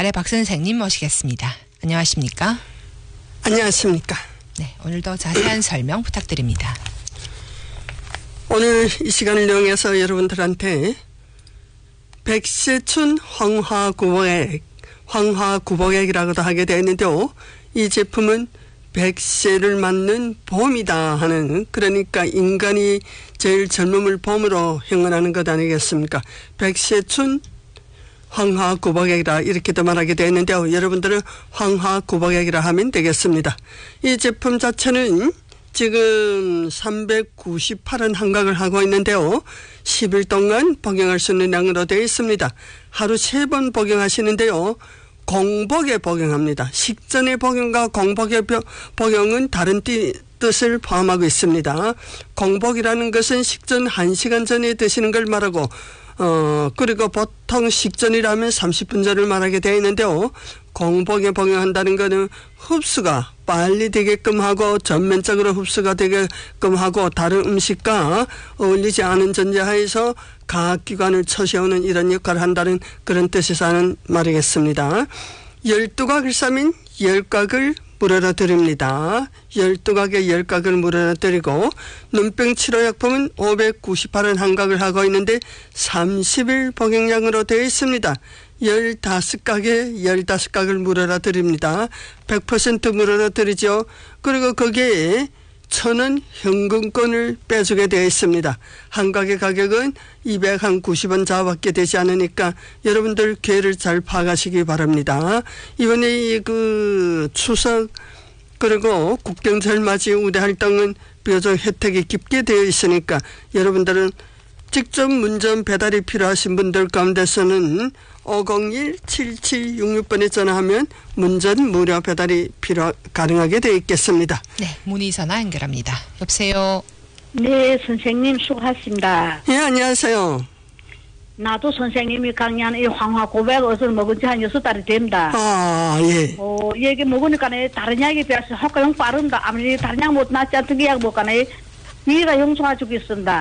아래 박 선생님 모시겠습니다. 안녕하십니까? 안녕하십니까? 네, 오늘도 자세한 설명 부탁드립니다. 오늘 이 시간을 이용해서 여러분들한테 백세춘 황화구복액이라고도 하게 되었는데요. 이 제품은 백세를 맞는 봄이다 하는, 그러니까 인간이 제일 젊음을 봄으로 형언하는 것 아니겠습니까? 백세춘 황화구복액이라 이렇게도 말하게 되었는데요. 여러분들은 황화구복액이라 하면 되겠습니다. 이 제품 자체는 지금 398원 한각을 하고 있는데요. 10일 동안 복용할 수 있는 양으로 되어 있습니다. 하루 3번 복용하시는데요. 공복에 복용합니다. 식전의 복용과 공복의 복용은 다른 뜻을 포함하고 있습니다. 공복이라는 것은 식전 1시간 전에 드시는 걸 말하고 그리고 보통 식전이라면 30분 전을 말하게 되어 있는데요. 공복에 복용한다는 것은 흡수가 빨리 되게끔 하고 전면적으로 흡수가 되게끔 하고 다른 음식과 어울리지 않은 전제하에서 가학기관을 처세우는 이런 역할을 한다는 그런 뜻에서 하는 말이겠습니다. 12각을 싸면 10각을 물어러 드립니다. 12각에 10각을 물어러 드리고 눈병 치료약품은 598원 한각을 하고 있는데 30일 복용량으로 되어 있습니다. 15각에 15각을 물어러 드립니다. 100% 물어러 드리죠. 그리고 거기에 1,000원 현금권을 빼주게 되어 있습니다. 한 각의 가격은 290원 자밖에 되지 않으니까 여러분들 기회를 잘 파가시기 바랍니다. 이번에 추석 그리고 국경절 맞이 우대 활동은 비교적 혜택이 깊게 되어 있으니까 여러분들은 직접 문전 배달이 필요하신 분들 가운데서는 501-7766번에 전화하면 문전 무료 배달이 가능하게 되어 있겠습니다. 네, 문의전화 연결합니다. 여보세요. 네, 선생님 수고하십니다. 예, 안녕하세요. 나도 선생님이 강의하는 이 황화고백 어서 먹은 지 한 6달이 됩니다. 아, 예. 얘기 먹으니까 다른 약에 비해서 효과가 빠른다. 아무리 다른 약 못 낫지 않던 약 먹으니까 위가 용서가 주겠습니다.